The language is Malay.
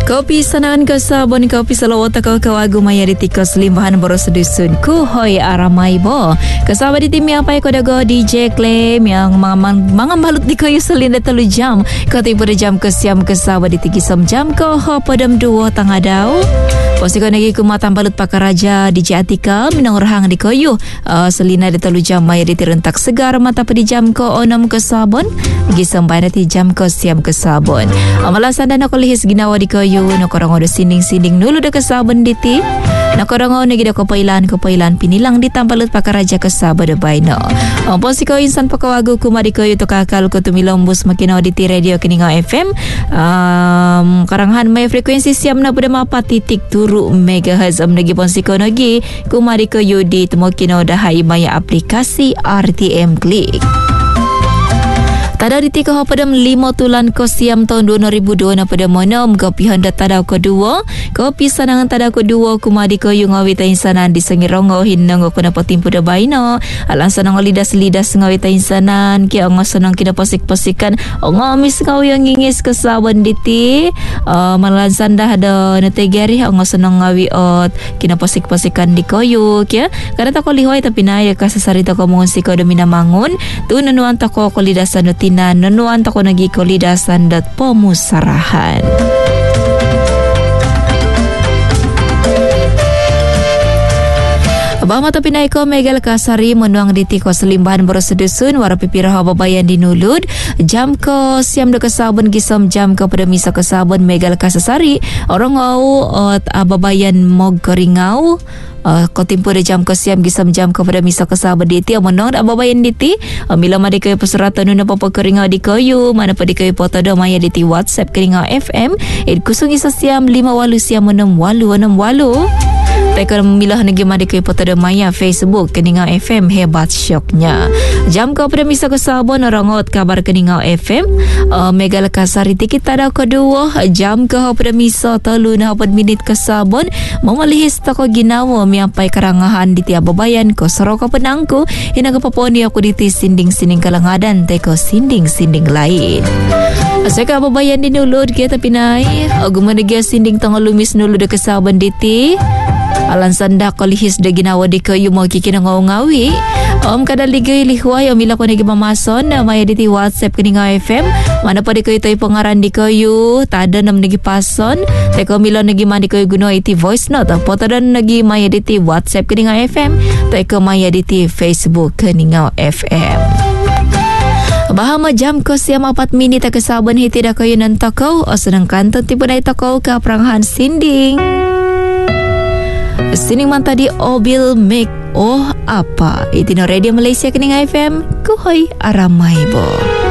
Kopi sanaan kasabon kopi salawata kau kawagu maya di tikus limbahan boros dusun ku hoi aramai bo. Kasabon di tim apa ko dago DJ Claim yang mangan balut di kayu selinda telu jam. Kau tiba jam ke siam kasabon di tigisam jam ko ho padam dua tangah dau. Posiko nagi kumatan balut pakaraja DJ Atika minang rahang di kayu. Selina di telu jam maya di tirentak segar mata pedi jam ko onom kasabon. Gisam bayar di jam ko siam kasabon. Amalasan dan aku lihis ginawa di kayu. Nakorang ada sinding-sinding nulu dah kasabon diti. Nakorang ada gida kopailan pinilang di tampalut pakaraja kasabon de baino. Posiko insan pakawagu kumadi kayu to kakal ko tumilombus makina di radio Keninga FM. Karangan may frekuensi siam na pada mapa titik turu megahertz amnagi posiko nagi kumadi kayu di temokino dahai maya aplikasi RTM Klik. Tada di tiga padam 5 tulan ko siam tahun 2002 na pada monom kopi Honda tada ko 2 kopi sanangan tada ko 2 kumadi ko yung ngawita insanan di sangirongo hinang ko na patimpo da baino alang sanang lidas ngawita insanan kaya ang sanang kinapasik-pasikan o ngamis ngaw yung ngingis kasabon diti malansan dah ada nategeri ang sanang ngawiot kinapasik-pasikan di koyo kaya kada ko lihoy tapi na ya kasasarita ko monsi ko domina mangun tu nanuan ta ko lidasan nanuan tako nagi kolidasan dat pemusarahan. Abah mata pinai ko Megal Kasari menuang di tiko selimbahan boros sedusun wara pipirah babayan di nulud jam ko siam de kasabon gisam jam ko pada misa kasabon Megal Kasari orang ngau babayan mog keringau ko timpo de jam ko siam gisam jam ko pada misa kasabon diti menong babayan diti mila made ke peseratan nuna papa keringau di kayu mana pa di kayu foto do maya diti WhatsApp Keringau FM kusung isa siam 5 walu siam 6 walu Teka memilah negi madi ke potada maya Facebook Keninga FM hebat syoknya. Jam kau pada misa kasabon orangot kabar Keninga FM. Megal Kasari tikit tada kedua jam kau pada misa telu na 4 minit kasabon memalihis tako ginawa miampai karangahan di tiap babayan ko seroka penangku hina kapaponi aku diti sinding-sinding kalangadan teko sinding-sinding lain. Asaka babayan di nulud kita pinai agumanegya sinding tanggal lumis nulud de kasabon diti. Alan sanda kolihis de ginawa di kayu mo kikina ngawi kada ligay lihuay mila ko nagi mamason na maya diti WhatsApp Keninga FM mana pa di kayu tayo pangaran di kayu tada nam nagi pason teko mila nagi mandi kayu guno iti voice note potada nagi maya diti WhatsApp Keninga FM teko maya diti Facebook Keninga FM. Bahama jam ko siam 4 minit kasabon hiti da kayu nan takaw o senang kanton tiba na itakaw ka prangahan sinding. Sining man tadi obil make apa itino radio Malaysia Keninga FM kuhoy aramay bo.